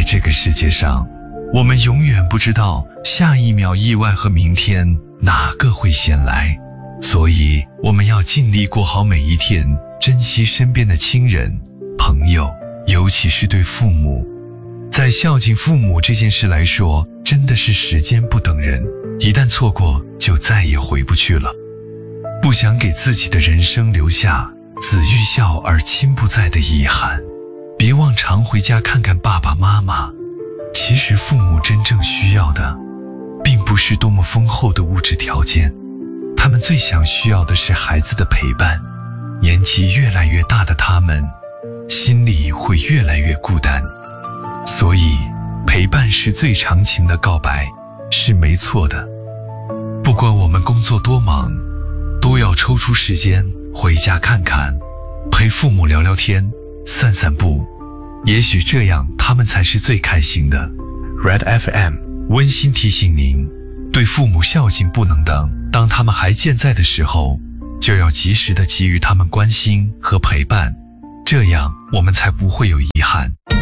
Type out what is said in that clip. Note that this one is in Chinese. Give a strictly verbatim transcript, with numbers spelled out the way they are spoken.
这个世界上，我们永远不知道下一秒意外和明天哪个会先来，所以我们要尽力过好每一天，珍惜身边的亲人、朋友，尤其是对父母。在孝敬父母这件事来说，真的是时间不等人，一旦错过就再也回不去了。不想给自己的人生留下子欲孝而亲不在的遗憾，别忘常回家看看爸爸妈妈。其实父母真正需要的并不是多么丰厚的物质条件，他们最想需要的是孩子的陪伴。年纪越来越大的他们，心里会越来越孤单，所以陪伴是最长情的告白，是没错的。不管我们工作多忙，都要抽出时间回家看看，陪父母聊聊天，散散步，也许这样他们才是最开心的。 Red F M 温馨提醒您，对父母孝敬不能等，当他们还健在的时候，就要及时的给予他们关心和陪伴，这样我们才不会有遗憾。